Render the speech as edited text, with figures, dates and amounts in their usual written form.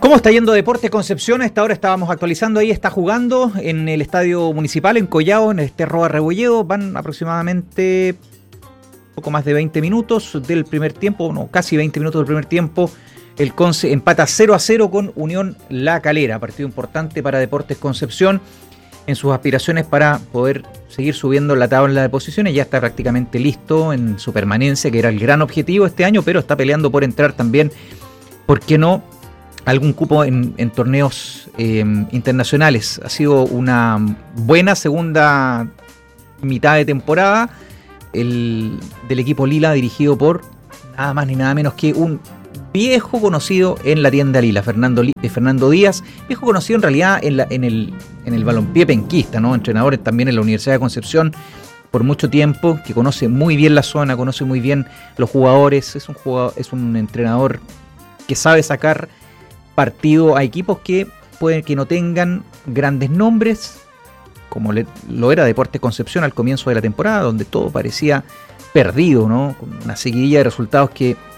¿Cómo está yendo Deportes Concepción? A esta hora estábamos actualizando, ahí está jugando en el Estadio Municipal, en Collao, en este Roa Rebolledo. Van aproximadamente poco más de 20 minutos del primer tiempo, no, casi 20 minutos del primer tiempo. El Conce empata 0-0 con Unión La Calera, partido importante para Deportes Concepción en sus aspiraciones para poder seguir subiendo la tabla de posiciones. Ya está prácticamente listo en su permanencia, que era el gran objetivo este año, pero está peleando por entrar también, ¿por qué no?, algún cupo en torneos internacionales. Ha sido una buena segunda mitad de temporada del equipo Lila, dirigido por nada más ni nada menos que un viejo conocido en la tienda Lila, Fernando Díaz, viejo conocido en realidad en el balompié penquista, ¿no? Entrenador también en la Universidad de Concepción por mucho tiempo, que conoce muy bien la zona, conoce muy bien los jugadores, es un entrenador que sabe sacar partido a equipos que pueden que no tengan grandes nombres, como lo era Deportes Concepción al comienzo de la temporada, donde todo parecía perdido, ¿no? Con una seguidilla de resultados que